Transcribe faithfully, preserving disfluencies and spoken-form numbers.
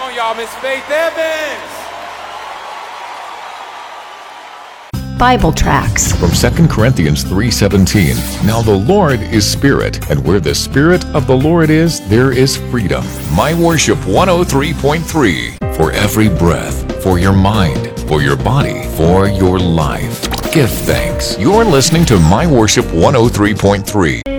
on, y'all. Miss Faith Evans. Bible tracts from Second Corinthians three seventeen. Now the Lord is Spirit, and where the Spirit of the Lord is, there is freedom. My Worship one oh three point three. For every breath, for your mind, for your body, for your life. Give thanks. You're listening to My Worship one oh three point three.